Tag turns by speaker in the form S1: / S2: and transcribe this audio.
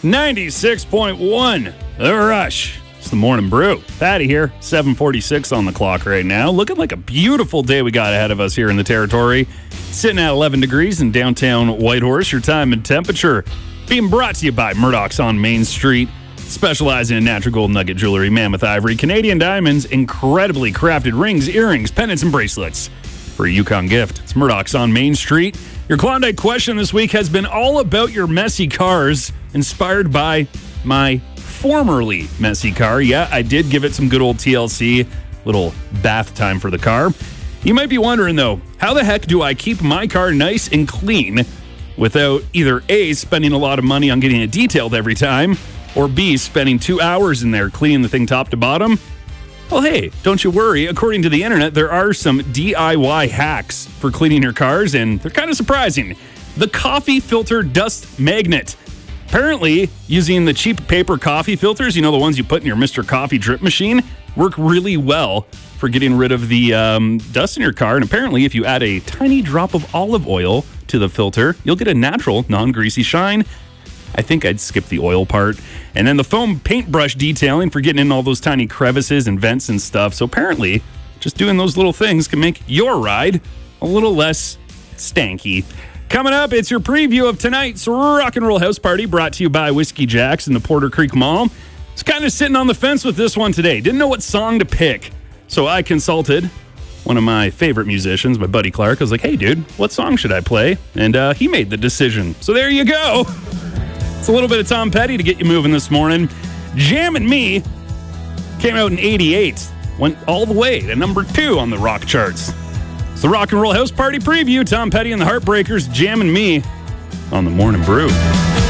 S1: 96.1, The Rush. It's the Morning Brew. Patty here, 7:46 on the clock right now. Looking like a beautiful day we got ahead of us here in the territory. Sitting at 11 degrees in downtown Whitehorse. Your time and temperature being brought to you by Murdoch's on Main Street. Specializing in natural gold nugget jewelry, mammoth ivory, Canadian diamonds, incredibly crafted rings, earrings, pendants, and bracelets. For a Yukon gift, it's Murdoch's on Main Street. Your Klondike question this week has been all about your messy cars, inspired by my formerly messy car. Yeah, I did give it some good old TLC, little bath time for the car. You might be wondering, though, how the heck do I keep my car nice and clean without either A, spending a lot of money on getting it detailed every time, or B, spending 2 hours in there cleaning the thing top to bottom? Well, hey, don't you worry. According to the internet, there are some DIY hacks for cleaning your cars, and they're kind of surprising. The coffee filter dust magnet. Apparently, using the cheap paper coffee filters, you know, the ones you put in your Mr. Coffee drip machine, work really well for getting rid of the dust in your car. And apparently, if you add a tiny drop of olive oil to the filter, you'll get a natural, non-greasy shine. I think I'd skip the oil part. And then the foam paintbrush detailing for getting in all those tiny crevices and vents and stuff. So apparently, just doing those little things can make your ride a little less stanky. Coming up, it's your preview of tonight's Rock and Roll House Party, brought to you by Whiskey Jack's in the Porter Creek Mall. I was kind of sitting on the fence with this one today. Didn't know what song to pick. So I consulted one of my favorite musicians, my buddy Clark. I was like, hey, dude, what song should I play? And he made the decision. So there you go. It's a little bit of Tom Petty to get you moving this morning. Jammin' Me came out in 88. Went all the way to number 2 on the rock charts. It's the Rock and Roll House Party preview. Tom Petty and the Heartbreakers, Jammin' Me on the Morning Brew.